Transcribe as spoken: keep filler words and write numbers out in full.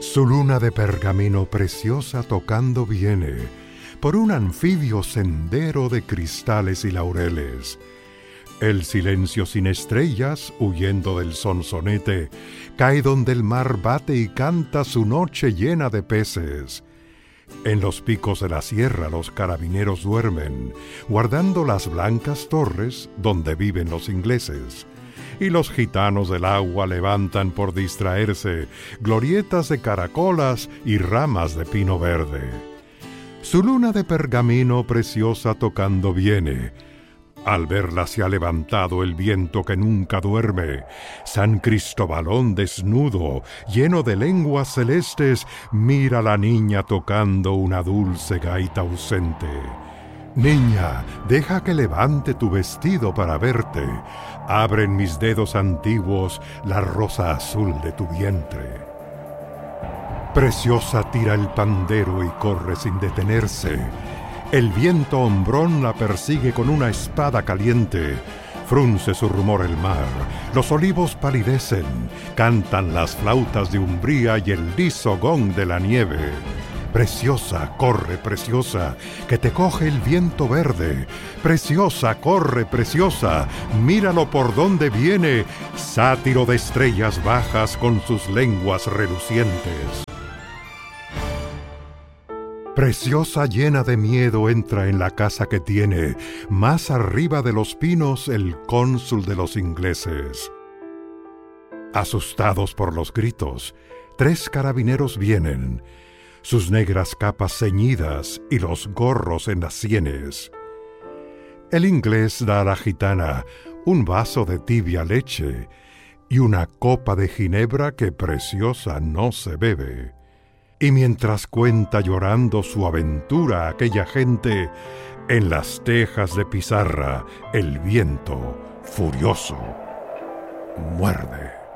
Su luna de pergamino preciosa tocando viene por un anfibio sendero de cristales y laureles. El silencio sin estrellas, huyendo del sonsonete, cae donde el mar bate y canta su noche llena de peces. En los picos de la sierra los carabineros duermen, guardando las blancas torres donde viven los ingleses. Y los gitanos del agua levantan por distraerse glorietas de caracolas y ramas de pino verde. Su luna de pergamino preciosa tocando viene. Al verla se ha levantado el viento que nunca duerme. San Cristobalón desnudo, lleno de lenguas celestes, mira a la niña tocando una dulce gaita ausente. Niña, deja que levante tu vestido para verte. Abren mis dedos antiguos la rosa azul de tu vientre. Preciosa tira el pandero y corre sin detenerse. El viento hombrón la persigue con una espada caliente. Frunce su rumor el mar, los olivos palidecen, cantan las flautas de Umbría y el liso gong de la nieve. Preciosa, corre, preciosa, que te coge el viento verde. Preciosa, corre, preciosa, míralo por donde viene, sátiro de estrellas bajas con sus lenguas relucientes. Preciosa llena de miedo entra en la casa que tiene, más arriba de los pinos, el cónsul de los ingleses. Asustados por los gritos, tres carabineros vienen, sus negras capas ceñidas y los gorros en las sienes. El inglés da a la gitana un vaso de tibia leche y una copa de ginebra que preciosa no se bebe. Y mientras cuenta llorando su aventura a aquella gente, en las tejas de pizarra el viento, furioso, muerde.